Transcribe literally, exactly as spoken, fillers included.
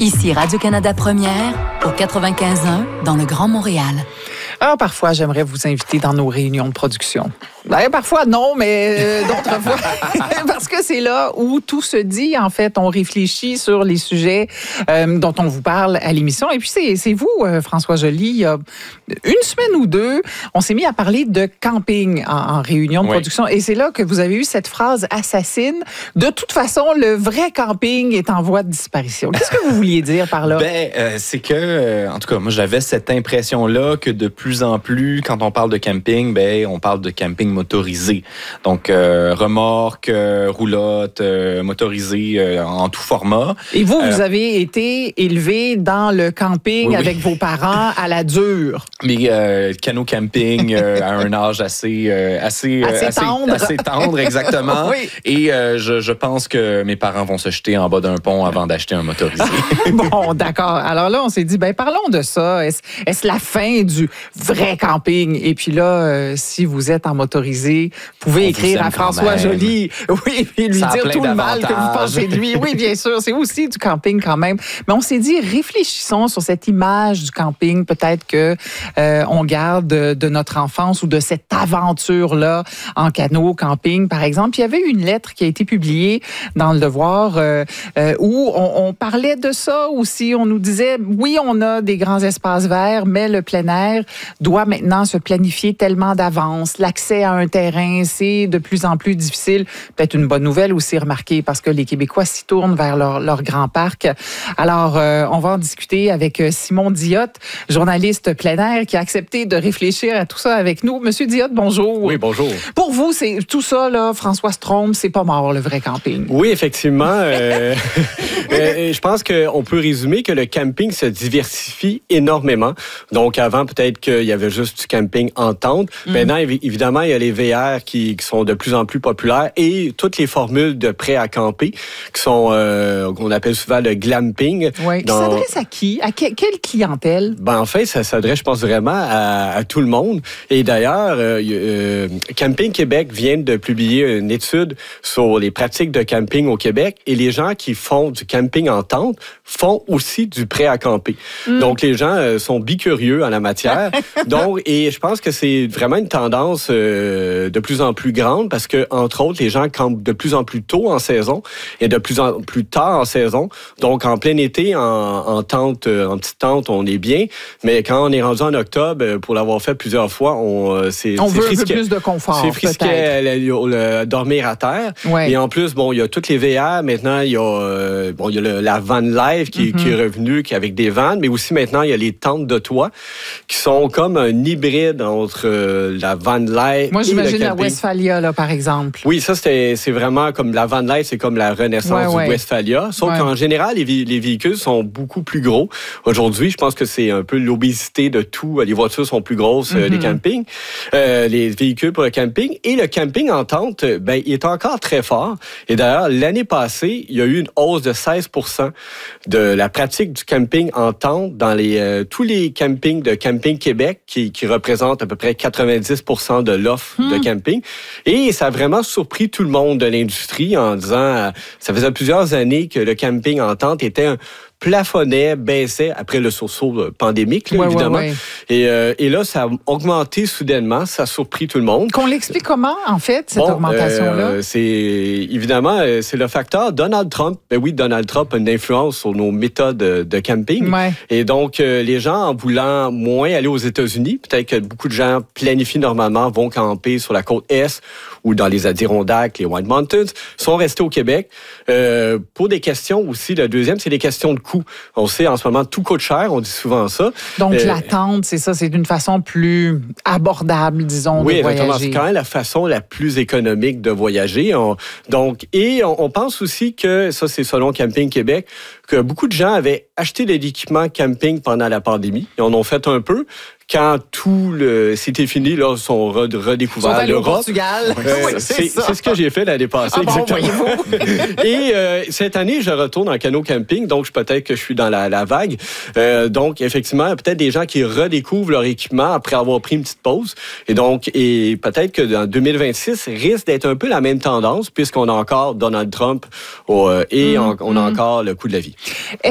Ici Radio-Canada Première, au quatre-vingt-quinze un, dans le Grand Montréal. Alors, parfois, j'aimerais vous inviter dans nos réunions de production. Ben, parfois, non, mais euh, d'autres fois, parce que c'est là où tout se dit, en fait. On réfléchit sur les sujets euh, dont on vous parle à l'émission. Et puis, c'est, c'est vous, euh, François Joly, il y a une semaine ou deux, on s'est mis à parler de camping en, en réunion de oui. production. Et c'est là que vous avez eu cette phrase assassine. De toute façon, le vrai camping est en voie de disparition. Qu'est-ce que vous vouliez dire par là? Ben, euh, c'est que, euh, en tout cas, moi, j'avais cette impression-là que de plus en plus, quand on parle de camping, ben, on parle de camping motorisé. Donc, euh, remorque, euh, roulotte, euh, motorisé euh, en tout format. Et vous, euh, vous avez été élevé dans le camping oui, avec oui. vos parents à la dure. Mais euh, canot camping euh, à un âge assez euh, assez assez, assez tendre, assez tendre exactement. oui. Et euh, je, je pense que mes parents vont se jeter en bas d'un pont avant d'acheter un motorisé. Bon, d'accord. Alors là, on s'est dit, ben parlons de ça. Est-ce, est-ce la fin du vrai camping? Et puis là, euh, si vous êtes en motorisé, vous pouvez on écrire à François Joly, oui, et lui ça dire tout le mal que vous pensez de lui. Oui, bien sûr, c'est aussi du camping quand même. Mais on s'est dit, réfléchissons sur cette image du camping, peut-être que euh, on garde de, de notre enfance ou de cette aventure-là en canot, camping, par exemple. Il y avait une lettre qui a été publiée dans Le Devoir euh, euh, où on, on parlait de ça aussi. On nous disait, oui, on a des grands espaces verts, mais le plein air doit maintenant se planifier tellement d'avance. L'accès à un terrain, c'est de plus en plus difficile. Peut-être une bonne nouvelle aussi remarquée parce que les Québécois s'y tournent vers leur, leur grand parc. Alors, euh, on va en discuter avec Simon Diotte, journaliste plein air, qui a accepté de réfléchir à tout ça avec nous. Monsieur Diotte, bonjour. Oui, bonjour. Pour vous, c'est tout ça, là, François Strome, c'est pas mort, le vrai camping. Oui, effectivement. Euh, euh, je pense qu'on peut résumer que le camping se diversifie énormément. Donc, avant, peut-être qu'il y avait juste du camping en tente. Mm. Maintenant, évidemment, il y a les V R qui, qui sont de plus en plus populaires et toutes les formules de prêt à camper qui sont, euh, qu'on appelle souvent le glamping. Oui. Dans... Ça s'adresse à qui? À que, quelle clientèle? Ben, en fait, ça s'adresse, je pense, vraiment à, à tout le monde. Et d'ailleurs, euh, euh, Camping Québec vient de publier une étude sur les pratiques de camping au Québec et les gens qui font du camping en tente font aussi du prêt à camper. Mm. Donc, les gens euh, sont bicurieux en la matière. Donc, et je pense que c'est vraiment une tendance euh, de plus en plus grande parce que, entre autres, les gens campent de plus en plus tôt en saison et de plus en plus tard en saison. Donc, en plein été, en, en tente, en petite tente, on est bien. Mais quand on est rendu en octobre, pour l'avoir fait plusieurs fois, on, c'est, on c'est veut frisquet. un peu plus de confort, c'est frisquet, le, le, le, dormir à terre. Ouais. Et en plus, bon, il y a toutes les V R. Maintenant, il y a, euh, bon, il y a le, la van life qui, mm-hmm. qui est revenue, qui avec des vannes. Mais aussi, maintenant, il y a les tentes de toit qui sont comme un hybride entre euh, la van life. Moi, et j'imagine le la Westphalia, là, par exemple. Oui, ça, c'est, c'est vraiment comme la van life, c'est comme la renaissance ouais, du ouais. Westphalia. Sauf ouais. qu'en général, les, les véhicules sont beaucoup plus gros. Aujourd'hui, je pense que c'est un peu l'obésité de tout. Les voitures sont plus grosses, mm-hmm. les campings, euh, les véhicules pour le camping. Et le camping en tente, ben, il est encore très fort. Et d'ailleurs, l'année passée, il y a eu une hausse de seize pour cent de la pratique du camping en tente dans les, euh, tous les campings de Camping Québec, qui, qui représentent à peu près quatre-vingt-dix pour cent de l'offre mmh. de camping. Et ça a vraiment surpris tout le monde de l'industrie en disant, euh, ça faisait plusieurs années que le camping en tente était un plafonnait, baissait après le sursaut pandémique, là, ouais, évidemment. Ouais, ouais. Et, euh, et là, ça a augmenté soudainement. Ça a surpris tout le monde. Qu'on l'explique comment, en fait, cette bon, augmentation-là? Euh, c'est évidemment, c'est le facteur Donald Trump. Ben oui, Donald Trump a une influence sur nos méthodes de camping. Ouais. Et donc, euh, les gens, en voulant moins aller aux États-Unis, peut-être que beaucoup de gens planifient normalement, vont camper sur la côte Est ou dans les Adirondacks, les White Mountains, sont restés au Québec. Euh, pour des questions aussi, le deuxième, c'est des questions de coût. On sait, en ce moment, tout coûte cher, on dit souvent ça. Donc, euh, la tente, c'est ça, c'est d'une façon plus abordable, disons, oui, de voyager. Oui, c'est quand même la façon la plus économique de voyager. On, donc, et on, on pense aussi que, ça, c'est selon Camping Québec, que beaucoup de gens avaient acheté de l'équipement camping pendant la pandémie. Ils en ont fait un peu. Quand tout le c'était fini, là, sont redécouverts l'Europe. Au Portugal. Euh, oui, c'est, c'est, c'est ce que j'ai fait l'année passée, ah bon, exactement. Et euh, cette année, je retourne en canot camping, donc je, peut-être que je suis dans la, la vague. Euh, donc, effectivement, peut-être des gens qui redécouvrent leur équipement après avoir pris une petite pause. Et donc, et peut-être que dans deux mille vingt-six risque d'être un peu la même tendance, puisqu'on a encore Donald Trump oh, euh, et mmh, on, on a mmh. encore le coût de la vie.